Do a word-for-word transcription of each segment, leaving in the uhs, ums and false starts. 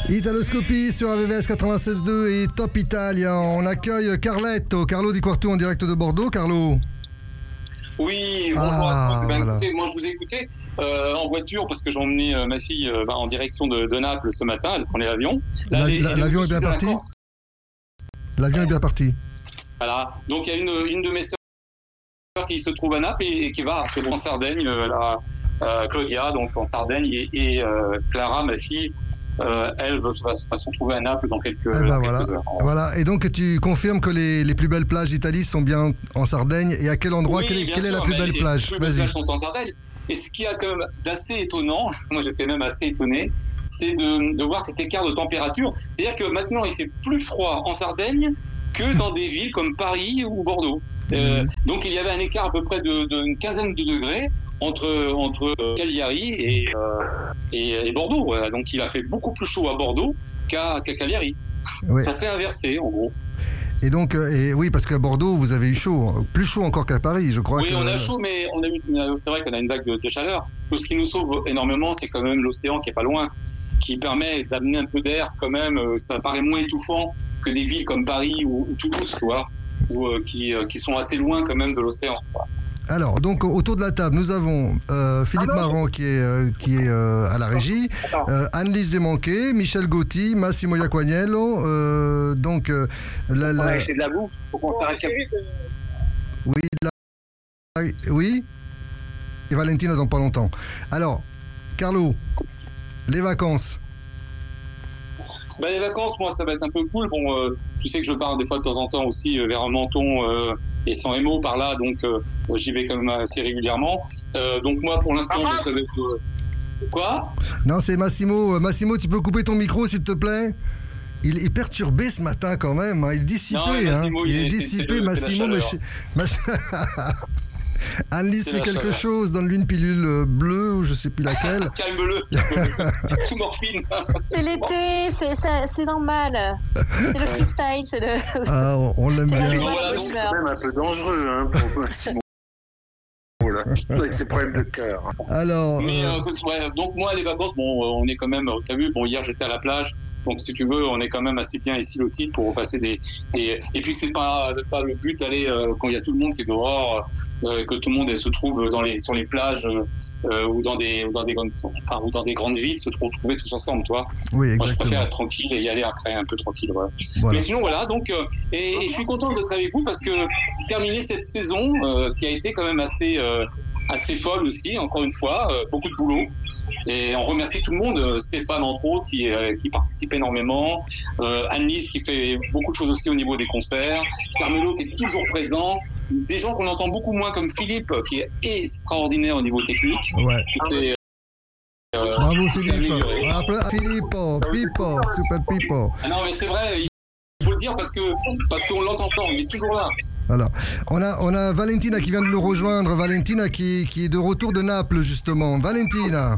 Italoscopie sur A V V S quatre-vingt-seize deux et Top Italia. On accueille Carletto, Carlo Di Quarto en direct de Bordeaux. Carlo. Oui, bonjour ah, à tous. Ben, voilà. écoutez, moi je vous ai écouté euh, en voiture parce que j'ai emmené euh, ma fille euh, en direction de, de Naples ce matin. Elle prenait l'avion. La, elle, la, elle l'avion est bien de parti. L'avion est bien parti. Voilà. Donc il y a une, une de mes sœurs qui se trouve à Naples et, et qui va en Sardaigne, euh, la, euh, Claudia, donc en Sardaigne, et, et euh, Clara, ma fille, euh, elle va, va, va se retrouver à Naples dans quelques, eh ben dans voilà. quelques heures. Voilà. Et donc tu confirmes que les, les plus belles plages d'Italie sont bien en Sardaigne. Et à quel endroit, oui, quelle, quelle sûr, est la plus belle plage? Les plus belles plages sont en Sardaigne. Et ce qui a quand même d'assez étonnant, moi j'étais même assez étonné, c'est de, de voir cet écart de température. C'est-à-dire que maintenant il fait plus froid en Sardaigne que dans des villes comme Paris ou Bordeaux. Euh, donc il y avait un écart à peu près de, de une quinzaine de degrés entre entre Cagliari et, euh, et, et Bordeaux. Voilà. Donc il a fait beaucoup plus chaud à Bordeaux qu'à, qu'à Cagliari. Oui. Ça s'est inversé en gros. Et donc, et oui, parce qu'à Bordeaux, vous avez eu chaud, plus chaud encore qu'à Paris, je crois. Oui, que... on a chaud, mais on a eu, c'est vrai qu'on a une vague de, de chaleur. Tout ce qui nous sauve énormément, c'est quand même l'océan qui est pas loin, qui permet d'amener un peu d'air quand même. Ça paraît moins étouffant que des villes comme Paris ou, ou Toulouse, tu vois, ou, euh, qui, euh, qui sont assez loin quand même de l'océan. Quoi. Alors, donc, autour de la table, nous avons euh, Philippe Marant qui est, euh, qui est euh, à la régie, euh, Anne-Lise Desmanquet, Michel Gauthier, Massimo Iaquagnello. Euh, donc, euh, la, la... Ouais, c'est de la bouffe. Faut qu'on s'arrête. Oui, la... oui. Et Valentina dans pas longtemps. Alors, Carlo, les vacances. Bah, les vacances, moi, ça va être un peu cool. Bon, euh, tu sais que je pars des fois de temps en temps aussi euh, vers Menton euh, et San Remo par là, donc euh, j'y vais quand même assez régulièrement. Euh, donc moi, pour l'instant, je savais que... Quoi ? Non, c'est Massimo. Massimo, tu peux couper ton micro, s'il te plaît ? Il est perturbé ce matin quand même. Hein. Il est dissipé. Non, Massimo, hein. Il, il est, est dissipé, c'est, c'est Massimo. Le, mais Mass... Anne-Lise fait quelque chaleur. chose, donne-lui une pilule bleue ou je sais plus laquelle. Calme-le. Tout morphine. C'est l'été, c'est, c'est, c'est normal. C'est le freestyle, c'est le. Ah, on, on l'aime bien. Voilà, c'est quand même un peu dangereux hein, pour Massimo. Avec ses problèmes de cœur. Alors, mais euh, ouais, donc moi les vacances, bon, on est quand même, t'as vu, bon hier j'étais à la plage, donc si tu veux, on est quand même assez bien ici Lotite pour passer des, des, et puis c'est pas pas le but d'aller euh, quand il y a tout le monde qui est dehors, euh, que tout le monde se trouve dans les sur les plages euh, ou dans des ou dans des grandes, enfin, ou dans des grandes villes, se retrouver tous ensemble, toi. Oui, exactement. Moi je préfère être tranquille et y aller après un peu tranquille, voilà. Voilà. Mais sinon voilà, donc euh, et, et je suis content d'être avec vous parce que terminer cette saison euh, qui a été quand même assez euh, assez folle aussi, encore une fois, euh, beaucoup de boulot. Et on remercie tout le monde, euh, Stéphane entre autres, qui, euh, qui participe énormément, euh, Anne-Lise qui fait beaucoup de choses aussi au niveau des concerts, Carmelo qui est toujours présent, des gens qu'on entend beaucoup moins comme Philippe, qui est extraordinaire au niveau technique. Ouais. C'est, euh, Bravo Philippe. Filippo, Pippo, super Pippo. Ah non mais c'est vrai, il faut le dire parce que parce qu'on l'entend pas, on est toujours là. Voilà. On a, on a Valentina qui vient de nous rejoindre. Valentina qui, qui est de retour de Naples, justement. Valentina.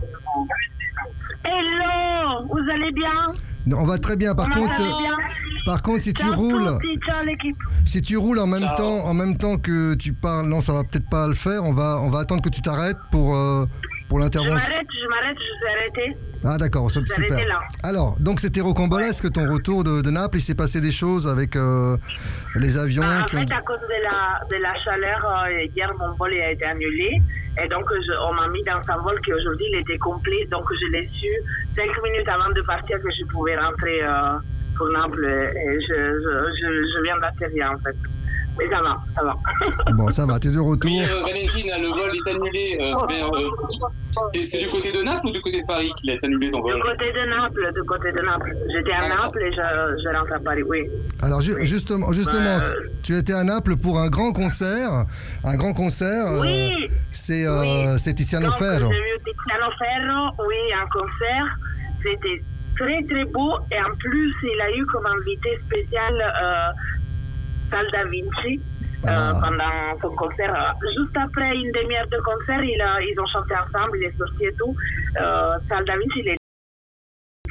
Hello, vous allez bien ? On va très bien. Par Comment contre, bien par contre, si tu ciao roules, tutti, ciao l'équipe. si tu roules en même ciao. temps, en même temps que tu parles, non, ça va peut-être pas le faire. On va, on va attendre que tu t'arrêtes pour, euh, pour l'intervention. Je m'arrête, je m'arrête, je suis arrêtée. Ah d'accord, je super. Là. Alors, donc c'était rocambolesque ton retour de, de Naples. Il s'est passé des choses avec euh, les avions. Ah, en qui fait, ont... à cause de la, de la chaleur, euh, hier mon vol a été annulé. Et donc, je, on m'a mis dans un vol qui aujourd'hui il était complet. Donc, je l'ai su cinq minutes avant de partir que je pouvais rentrer euh, pour Naples. Et je, je, je, je viens d'atterrir en fait. Mais ça va, ça va. Bon, ça va, t'es de retour. Oui, euh, Valentine, le vol est annulé euh, vers... Euh, c'est du côté de Naples ou du côté de Paris qu'il est annulé ton vol ? Du côté de Naples, du côté de Naples. J'étais à Naples et je, je rentre à Paris, oui. Alors, ju- justement, justement euh... tu étais à Naples pour un grand concert. Un grand concert. Oui. Euh, c'est, euh, oui. c'est Tiziano Donc, Ferro. J'ai vu Tiziano Ferro, oui, un concert. C'était très, très beau. Et en plus, il a eu comme invité spécial... Euh, Sal Da Vinci euh, ah. pendant son concert. Juste après une demi-heure de concert, il a, ils ont chanté ensemble, il est sorti et tout. Euh, Sal Da Vinci, il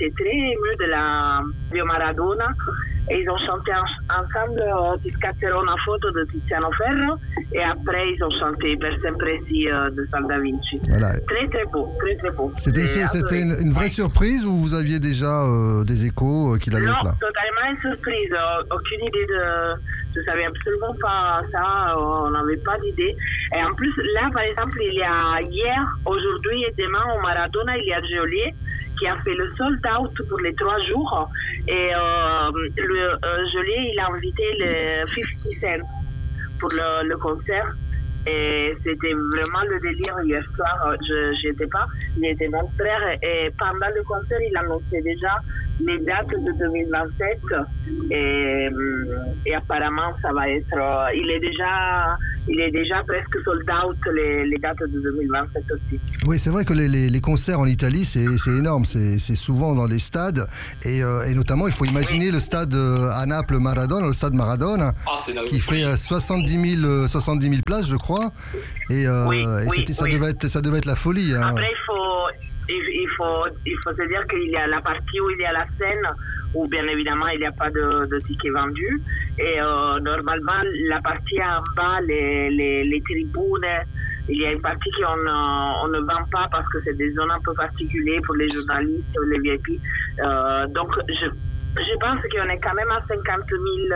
été très émus de la de Maradona. Et ils ont chanté en, ensemble euh, Ti scatterò una foto de Tiziano Ferro et après ils ont chanté Per sempre sì euh, de Salda Vinci. Voilà. Très très beau, très très beau. C'était, une, c'était une, une vraie surprise ou vous aviez déjà euh, des échos euh, qu'il allait être là? Non, totalement une surprise. Euh, aucune idée de... Je savais absolument pas ça, on n'avait pas d'idée. Et en plus, là par exemple, il y a hier, aujourd'hui et demain au Maradona, il y a Geolier qui a fait le sold out pour les trois jours. Et euh, le euh, Geolier, il a invité le cinquante Cent pour le, le concert. Et c'était vraiment le délire hier soir. Je n'y étais pas, il était mon frère. Et pendant le concert, il annonçait déjà les dates de deux mille vingt-sept. Et, et apparemment, ça va être. Il est déjà, il est déjà presque sold out les, les dates de deux mille vingt-sept aussi. Oui, c'est vrai que les, les, les concerts en Italie, c'est, c'est énorme. C'est, c'est souvent dans les stades. Et, euh, et notamment, il faut imaginer oui. le stade à Naples Maradona, le stade Maradona, ah, qui fait soixante-dix mille places, je crois. Et, euh, oui, et oui, ça, oui. devait être, ça devait être la folie. Hein. Après, il faut, il, il, faut, il faut se dire qu'il y a la partie où il y a la scène, où bien évidemment il n'y a pas de, de tickets vendus. Et euh, normalement, la partie en bas, les, les, les tribunes, il y a une partie qu'on on ne vend pas parce que c'est des zones un peu particulières pour les journalistes, les V I P. Euh, donc, je. Je pense qu'on est quand même à cinquante mille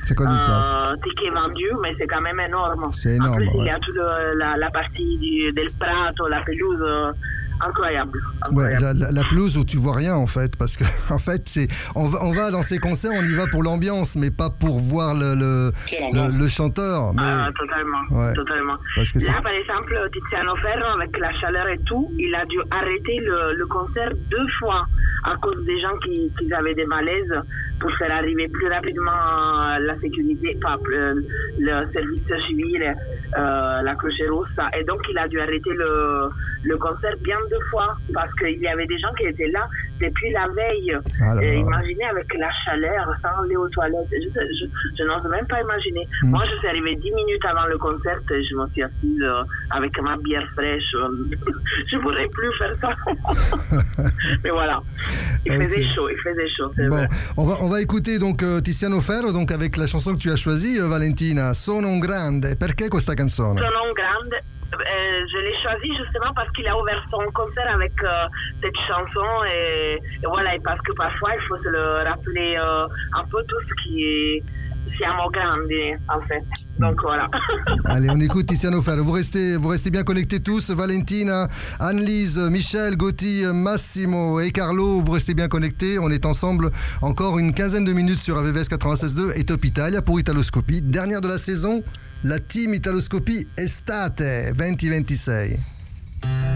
euh, tickets vendus, mais c'est quand même énorme. C'est énorme. En plus, ouais. il y a toute la, la partie du, del Prato, la pelouse, euh, incroyable. Ouais, incroyable. la, la, la pelouse où tu vois rien en fait, parce que en fait, c'est, on, va, on va dans ces concerts, on y va pour l'ambiance, mais pas pour voir le, le, le, le chanteur. Mais... Ah, totalement, ouais. totalement. Parce que Là, c'est... par exemple, Tiziano Ferro, avec la chaleur et tout, il a dû arrêter le, le concert deux fois à cause des gens qui, qui avaient des malaises pour faire arriver plus rapidement la sécurité, enfin, le, le service civil, euh, la Croce Rossa. Et donc, il a dû arrêter le, le concert bien deux fois parce qu'il y avait des gens qui étaient là depuis la veille. Alors... Et imaginez avec la chaleur, sans aller aux toilettes. Je, je, je n'ose même pas imaginer. Mmh. Moi, je suis arrivée dix minutes avant le concert et je me suis assise euh, avec ma bière fraîche. Je ne pourrais plus faire ça. Mais voilà. Il okay. faisait chaud, il faisait chaud. C'est bon, vrai. On va, on va écouter donc uh, Tiziano Ferro donc avec la chanson que tu as choisie, uh, Valentina, Sono un grande. Perché questa canzone? Sono un grande. Euh, je l'ai choisi justement parce qu'il a ouvert son concert avec euh, cette chanson et, et voilà, et parce que parfois il faut se le rappeler euh, un peu tout ce qui est siamo grandi en fait. Donc voilà. Allez, on écoute Tiziano Ferro. Vous restez, vous restez bien connectés tous. Valentina, Anne-Lise, Michel, Gotti, Massimo et Carlo, vous restez bien connectés. On est ensemble encore une quinzaine de minutes sur A V V S quatre-vingt-seize virgule deux et Top Italia pour Italoscopie. Dernière de la saison, la team Italoscopie Estate vingt vingt-sei.